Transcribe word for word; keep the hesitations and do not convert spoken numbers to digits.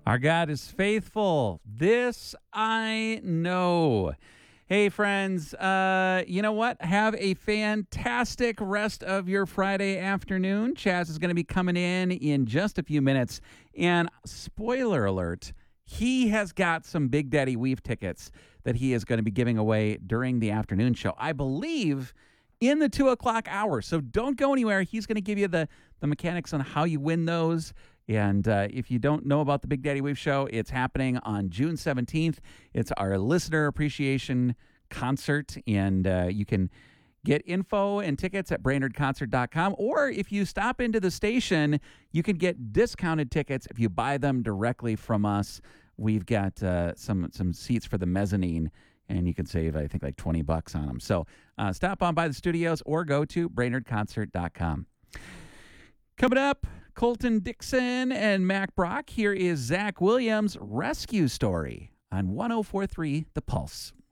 Our God is faithful. This I know. Hey, friends, uh, you know what? Have a fantastic rest of your Friday afternoon. Chaz is going to be coming in in just a few minutes. And spoiler alert, he has got some Big Daddy Weave tickets that he is going to be giving away during the afternoon show. I believe in the two o'clock hour. So don't go anywhere. He's going to give you the, the mechanics on how you win those. And uh, if you don't know about the Big Daddy Wave Show, it's happening on June seventeenth. It's our listener appreciation concert, and uh, you can get info and tickets at brainerd concert dot com. Or if you stop into the station, you can get discounted tickets if you buy them directly from us. We've got uh, some some seats for the mezzanine, and you can save, I think, like twenty bucks on them. So uh, stop on by the studios or go to brainerd concert dot com. Coming up, Colton Dixon and Mac Brock. Here is Zach Williams' rescue story on one oh four point three The Pulse.